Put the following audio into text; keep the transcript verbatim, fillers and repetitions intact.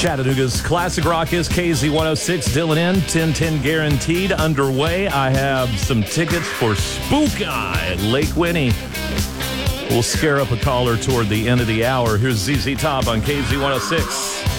Chattanooga's Classic Rock is K Z one oh six. Dylan in, ten ten guaranteed underway. I have some tickets for Spook Eye, Lake Winnie. We'll scare up a caller toward the end of the hour. Here's Z Z Top on K Z one oh six.